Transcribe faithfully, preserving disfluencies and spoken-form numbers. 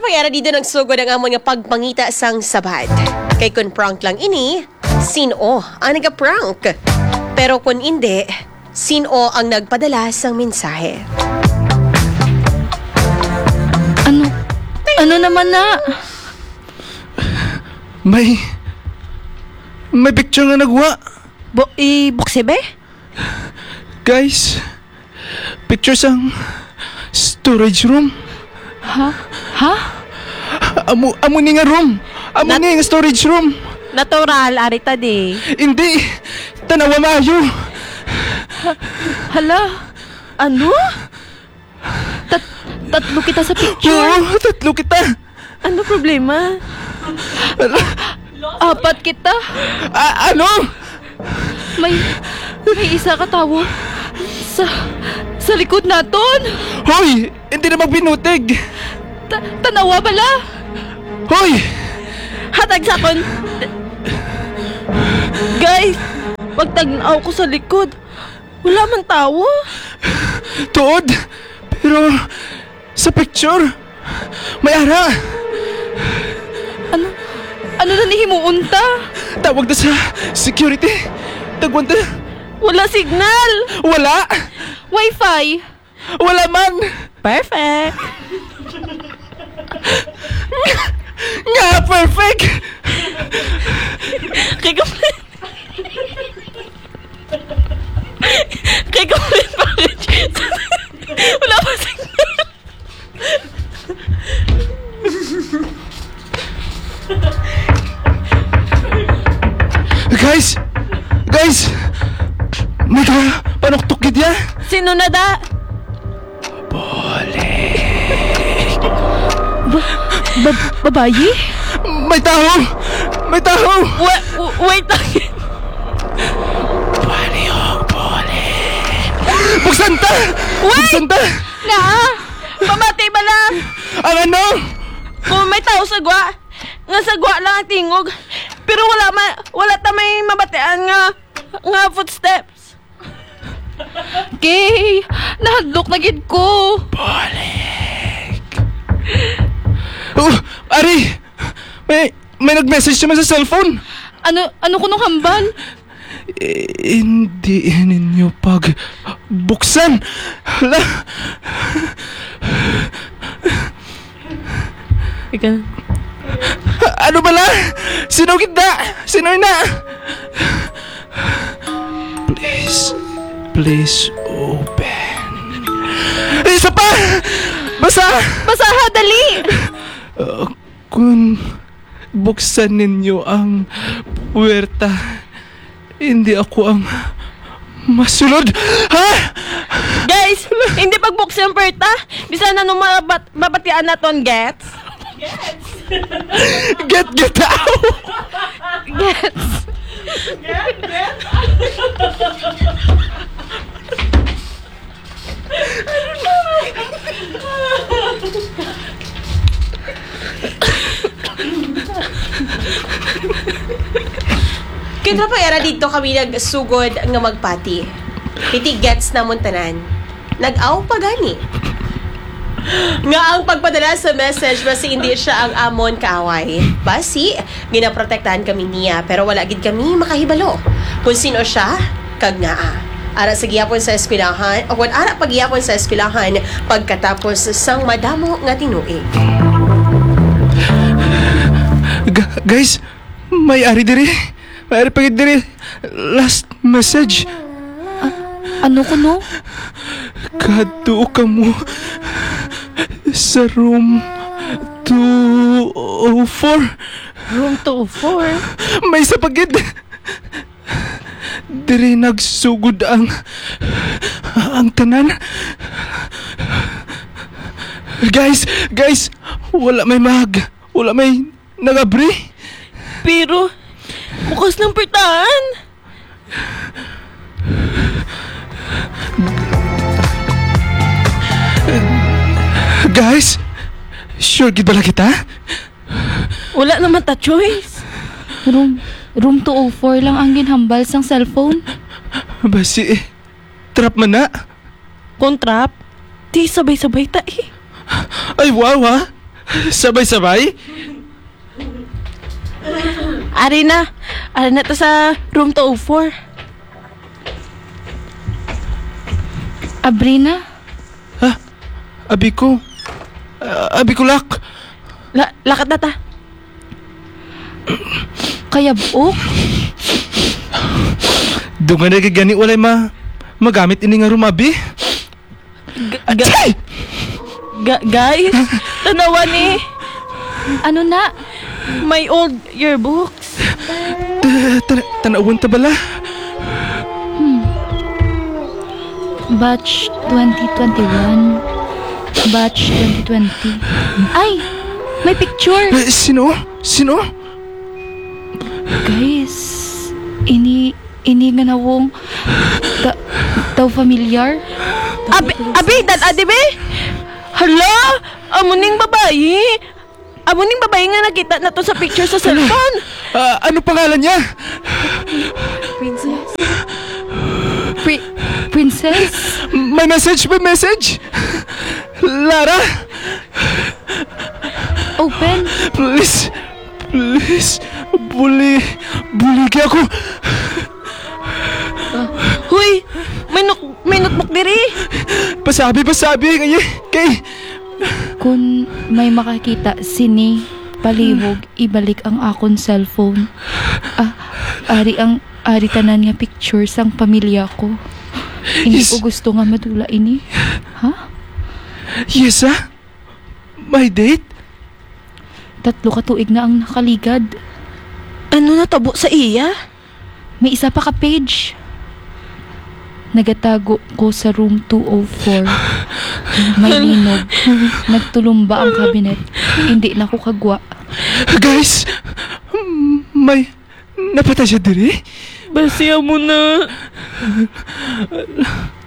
payara dito nagsugod ang amon nga pagpangita sang sabad. Kay kun prank lang ini, sino ang nagka-prank? Pero kung hindi, sino ang nagpadala sang mensahe? Ano? Ano naman na? May... May picture nga nagwa. Bo, i-bukse ba? Guys, picture sang storage room. Ha? Ha? Amo, amo ni nga room. Amo Nat- ni nga storage room. Natural, arita di. Hindi. Tanawa maayo. Hala? Ano? Tat tatlo kita sa picture. Oo, tatlo kita. Ano problema? Apat kita. A- ano? May may isa ka tawo sa sa likod naton. Hoy, hindi na magbinutig. Ta- tanawa bala. Hoy! Hatag sa kon. Guys, pagtagnaw ko sa likod, wala man tawo. Tuod. Pero sa picture, may ara. Ano? Ano na nihimuunta? Tawag na sa security. Tagwan ta. Wala signal. Wala. Wi-Fi. Wala man. Perfect. Nga, perfect. Kay kapit. Kay kapit pa rin. Wala pa signal. Guys! Guys! May ka panuktok gid ya? Sino na da? Ba, ba, babayi? May tao! May tao! Wait, wait lang. Buksan ta! Buksan ta! Nga! Pamati ba lang? Ang ano? Kung may tao sa gwa, nga sa gwa lang ang tingog. Pero wala ma, wala ta may mabatian nga, nga footsteps. Kay, nahadlok na gid ko. Oh, Ari! May, may nag-message naman sa cellphone. Ano, ano ko nung hambal? Eh, hindi ninyo pag buksan. Hala. Ika. Ano bala? Sino kita? Sino na? Please, please open. Isa pa! Basa! Basaha, dali! Uh, kung buksan ninyo ang puwerta, hindi ako ang masulod. Ha? Guys, hindi pagbuksan yung perta. Bisa na nung mabat mabatian na ton, gets? Get, get out! Gets? Get, get. Kaya pa era dito kami nagsugod nga magpati. Piti gets na muntanan. Nag-aw pa gani. Nga ang pagpadala sa message basi hindi siya ang amon kaaway. Basi, ginaprotektahan kami niya pero wala gid kami makahibalo. Kung sino siya, kag nga ah. Ara sa giyapon sa eskwelahan, o kung ara pagyapon sa eskwelahan pagkatapos sang madamo nga tinuig. G- guys, may ari diri. May ari pagid diri. Last message. Ano ko no? Kadto ka mo sa room two oh four. Room two oh four? May isa pagid. Diri nagsugod ang ang tanan. Guys, guys, wala may mag. Wala may nagabri. Pero, bukas ng pertahan. Guys, sure gid bala kita? Wala naman ta choice. Room, room two oh four lang ang ginhambal sang cellphone. Basi, trap man na. Kontrap? Di sabay-sabay ta eh. Ay, wow ha. Sabay-sabay? Ari na. Ari na to sa room two oh four. Abrina? Ha? Abi ko. Ah, abi ko lak. La lakat na ta. Kaya buok? Doon nga nagagani walay ma magamit ini nga room, abi. Ga- ga- ga- guys, tanawa ni Ano na? my old yearbooks. Ta- ta- Tanawon ta bala. Batch twenty twenty-one. Batch twenty twenty. Ay! May picture! Eh, Sino? Sino? Guys, ini... Ini nga nawong... Ta, taw familiar? Abi, abi, dan adibe? Hala, amuning babae. Amuning babae nga nakita na to sa picture sa cellphone. Ah, ano pangalan niya? Princess? Pri- princess? May message, may message. Lara, Open? please, please, buli, buli kaya ako. Huy, may, nuk may notebook diri. Pasabi, pasabi, kay, kay. Kung may makakita sini palihog, ibalik ang akon cellphone. Ah, ari ang ari tanan nga picture sang pamilya ko. Hindi Yes. ko gusto nga madula ini. Ha? Yes, ah? My date? Tatlo ka tuig na ang nakaligad. Ano natabo sa iya? May isa pa ka page. Nagatago ko sa room two oh four. May linog. Nagtulumba ang cabinet. Hindi na ko kagwa. Guys, may napatay siya diri? Basiya mo na.